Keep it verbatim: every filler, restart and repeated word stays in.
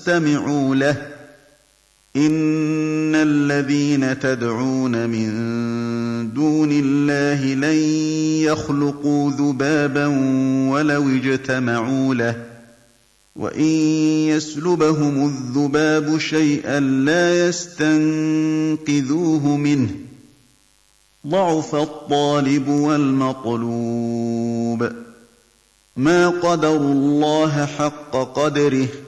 فاستمعوا له إن الذين تدعون من دون الله لن يخلقوا ذبابا ولو اجتمعوا له وإن يسلبهم الذباب شيئا لا يستنقذوه منه ضعف الطالب والمطلوب ما قدروا الله حق قدره